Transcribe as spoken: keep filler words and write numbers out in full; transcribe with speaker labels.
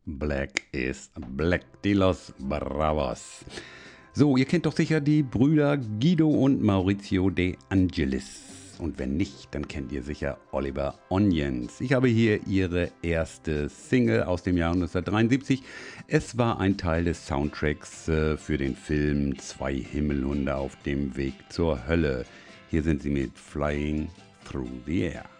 Speaker 1: Black is Black, de los Bravos. So, ihr kennt doch sicher die Brüder Guido und Maurizio De Angelis. Und wenn nicht, dann kennt ihr sicher Oliver Onions. Ich habe hier ihre erste Single aus dem Jahr neunzehnhundertdreiundsiebzig. Es war ein Teil des Soundtracks äh, für den Film Zwei Himmelhunde auf dem Weg zur Hölle. Hier sind sie mit Flying Through the Air.